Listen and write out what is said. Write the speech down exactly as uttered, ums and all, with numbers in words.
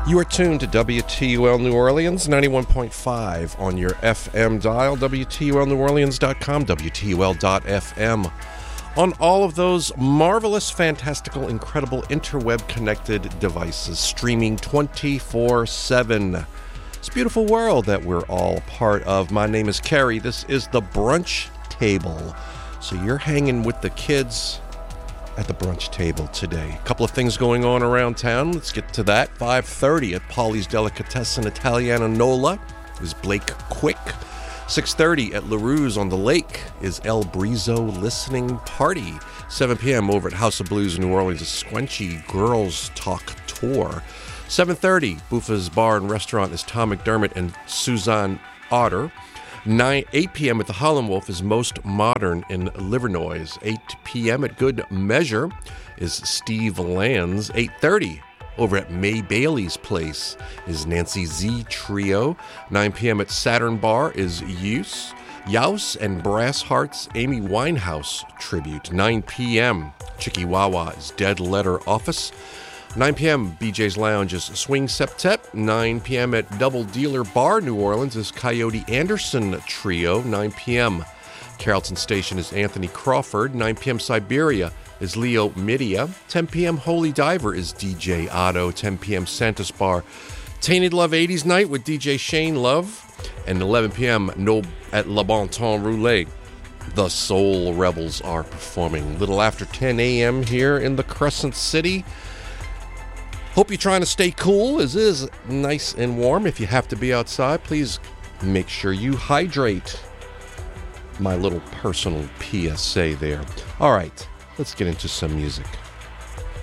You are tuned to W T U L New Orleans, ninety-one point five on your F M dial, W T U L New Orleans dot com, W T U L dot F M. On all of those marvelous, fantastical, incredible interweb-connected devices, streaming twenty-four seven. It's a beautiful world that we're all part of. My name is Kerry. This is the Brunch Table. So you're hanging with the kids at the brunch table today. A couple of things going on around town. Let's get to that. five thirty at Polly's Delicatessen Italiana Nola is Blake Quick. six thirty at LaRue's on the Lake is El Brizo Listening Party. seven p.m. over at House of Blues in New Orleans is Squenchy Girls Talk Tour. seven thirty, Buffa's Bar and Restaurant is Tom McDermott and Suzanne Otter. nine, eight p.m. at the Holland Wolf is Most Modern in Livernois. eight p.m. at Good Measure is Steve Lands. eight thirty over at May Bailey's Place is Nancy Z Trio. nine p.m. at Saturn Bar is Yus, Yaus and Brass Hearts Amy Winehouse Tribute. nine p.m. Chicky-Wawa is Dead Letter Office. nine p.m. B J's Lounge is Swing Septet. nine p.m. at Double Dealer Bar, New Orleans is Coyote Anderson Trio. nine p.m. Carrollton Station is Anthony Crawford. nine p.m. Siberia is Leo Midia. ten p.m. Holy Diver is D J Otto. ten p.m. Santa's Bar, Tainted Love eighties Night with D J Shane Love. And eleven p.m. No at Le Bon Temps Roulette, the Soul Rebels are performing. Little after ten a.m. here in the Crescent City. Hope you're trying to stay cool. It is nice and warm. If you have to be outside, please make sure you hydrate. My little personal P S A there. All right, let's get into some music.